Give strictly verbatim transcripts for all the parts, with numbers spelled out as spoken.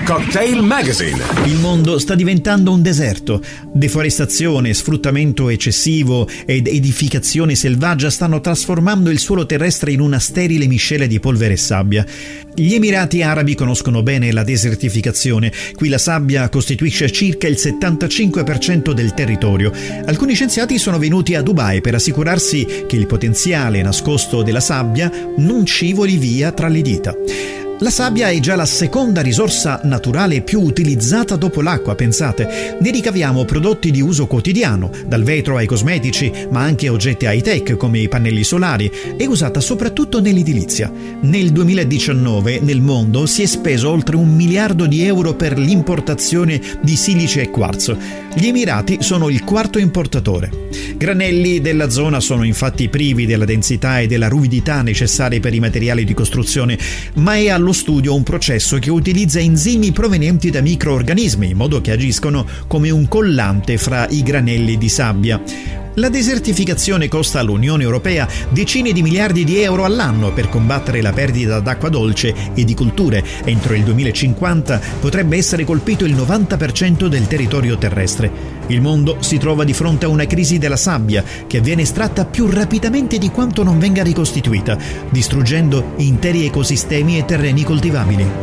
Cocktail Magazine. Il mondo sta diventando un deserto. Deforestazione, sfruttamento eccessivo ed edificazione selvaggia stanno trasformando il suolo terrestre in una sterile miscela di polvere e sabbia. Gli Emirati Arabi conoscono bene la desertificazione. Qui la sabbia costituisce circa il settantacinque per cento del territorio. Alcuni scienziati sono venuti a Dubai per assicurarsi che il potenziale nascosto della sabbia non scivoli via tra le dita. La sabbia è già la seconda risorsa naturale più utilizzata dopo l'acqua, pensate. Ne ricaviamo prodotti di uso quotidiano, dal vetro ai cosmetici, ma anche oggetti high-tech come i pannelli solari. È usata soprattutto nell'edilizia. Nel duemiladiciannove nel mondo si è speso oltre un miliardo di euro per l'importazione di silice e quarzo. Gli Emirati sono il quarto importatore. Granelli della zona sono infatti privi della densità e della ruvidità necessarie per i materiali di costruzione, ma è allo studio un processo che utilizza enzimi provenienti da microorganismi in modo che agiscono come un collante fra i granelli di sabbia. La desertificazione costa all'Unione Europea decine di miliardi di euro all'anno per combattere la perdita d'acqua dolce e di culture. Entro il duemilacinquanta potrebbe essere colpito il novanta per cento del territorio terrestre. Il mondo si trova di fronte a una crisi della sabbia che viene estratta più rapidamente di quanto non venga ricostituita, distruggendo interi ecosistemi e terreni coltivabili.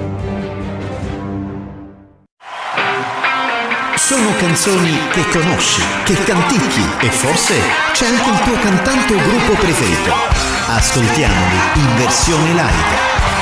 Sono canzoni che conosci, che canticchi e forse c'è anche il tuo cantante o gruppo preferito. Ascoltiamoli in versione live.